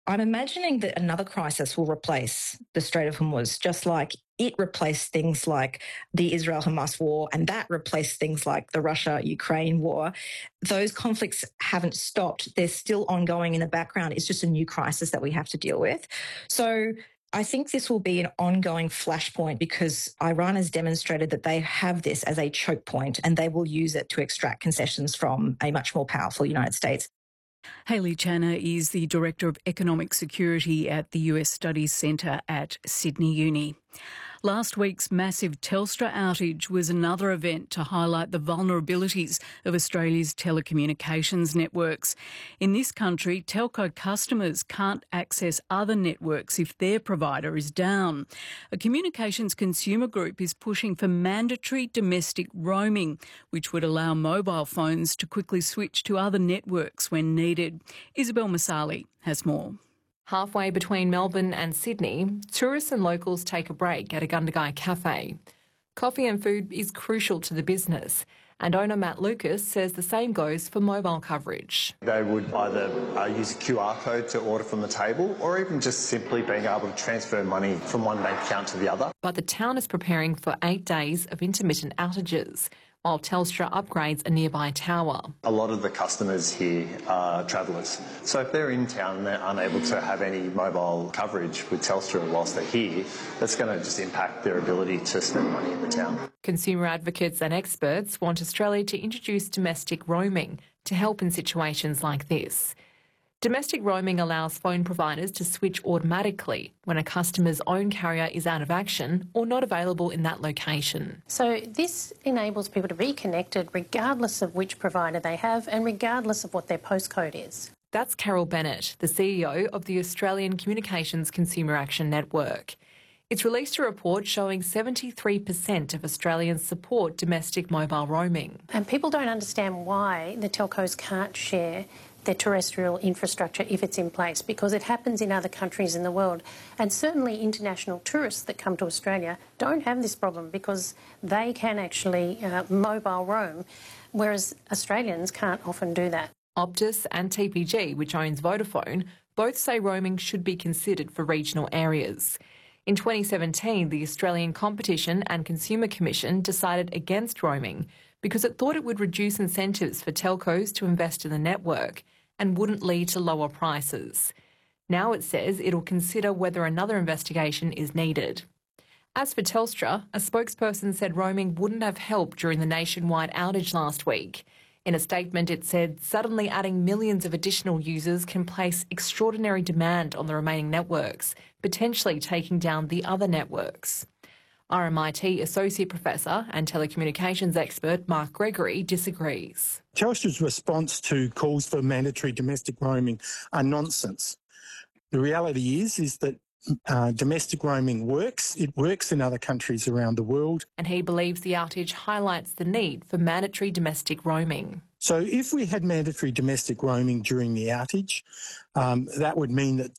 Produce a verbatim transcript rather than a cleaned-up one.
I'm imagining that another crisis will replace the Strait of Hormuz, just like it replaced things like the Israel-Hamas war, and that replaced things like the Russia-Ukraine war. Those conflicts haven't stopped. They're still ongoing in the background. It's just a new crisis that we have to deal with. So I think this will be an ongoing flashpoint because Iran has demonstrated that they have this as a choke point and they will use it to extract concessions from a much more powerful United States. Hayley Channer is the Director of Economic Security at the U S Studies Centre at Sydney Uni. Last week's massive Telstra outage was another event to highlight the vulnerabilities of Australia's telecommunications networks. In this country, telco customers can't access other networks if their provider is down. A communications consumer group is pushing for mandatory domestic roaming, which would allow mobile phones to quickly switch to other networks when needed. Isabel Masali has more. Halfway between Melbourne and Sydney, tourists and locals take a break at a Gundagai cafe. Coffee and food is crucial to the business, and owner Matt Lucas says the same goes for mobile coverage. They would either uh, use a Q R code to order from the table or even just simply being able to transfer money from one bank account to the other. But the town is preparing for eight days of intermittent outages, while Telstra upgrades a nearby tower. A lot of the customers here are travellers. So if they're in town and they're unable to have any mobile coverage with Telstra whilst they're here, that's going to just impact their ability to spend money in the town. Consumer advocates and experts want Australia to introduce domestic roaming to help in situations like this. Domestic roaming allows phone providers to switch automatically when a customer's own carrier is out of action or not available in that location. So this enables people to be connected regardless of which provider they have and regardless of what their postcode is. That's Carol Bennett, the C E O of the Australian Communications Consumer Action Network. It's released a report showing seventy-three percent of Australians support domestic mobile roaming. And people don't understand why the telcos can't share their terrestrial infrastructure if it's in place, because it happens in other countries in the world. And certainly international tourists that come to Australia don't have this problem because they can actually uh, mobile roam, whereas Australians can't often do that. Optus and T P G, which owns Vodafone, both say roaming should be considered for regional areas. In twenty seventeen, the Australian Competition and Consumer Commission decided against roaming because it thought it would reduce incentives for telcos to invest in the network and wouldn't lead to lower prices. Now it says it'll consider whether another investigation is needed. As for Telstra, a spokesperson said roaming wouldn't have helped during the nationwide outage last week. In a statement, it said suddenly adding millions of additional users can place extraordinary demand on the remaining networks, potentially taking down the other networks. R M I T Associate Professor and telecommunications expert Mark Gregory disagrees. Telstra's response to calls for mandatory domestic roaming are nonsense. The reality is, is that uh, domestic roaming works. It works in other countries around the world. And he believes the outage highlights the need for mandatory domestic roaming. So if we had mandatory domestic roaming during the outage, um, that would mean that